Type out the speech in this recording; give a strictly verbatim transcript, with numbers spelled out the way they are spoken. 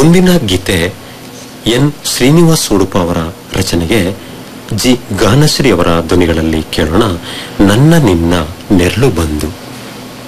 ಮುಂದಿನ ಗೀತೆ ಎನ್ ಶ್ರೀನಿವಾಸ್ ಉಡುಪ ಅವರ ರಚನೆಗೆ ಜಿ ಗಾನಶ್ರೀ ಅವರ ಧ್ವನಿಗಳಲ್ಲಿ ಕೇಳೋಣ. ನನ್ನ ನಿನ್ನ ನೆರಳು ಬಂದು.